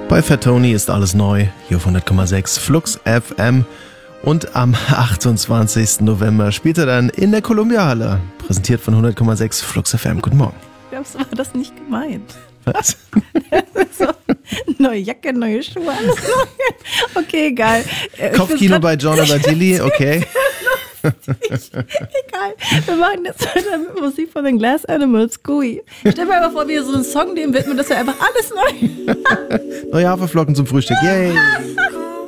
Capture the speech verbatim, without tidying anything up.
Bei Fat Tony ist alles neu, hier auf hundert Komma sechs Flux F M. Und am achtundzwanzigsten November spielt er dann in der Columbia-Halle. Präsentiert von hundert Komma sechs Flux F M. Guten Morgen. Glaubst du, war das nicht gemeint? Was? So, neue Jacke, neue Schuhe, alles neu. Okay, egal. Kopfkino bei John Abatilli, okay. Egal, wir machen jetzt weiter mit Musik von den Glass Animals, Gooey. Stell mir mal vor, wie so ein Song dem widmen, dass wir einfach alles neu. Neue Haferflocken zum Frühstück, yay.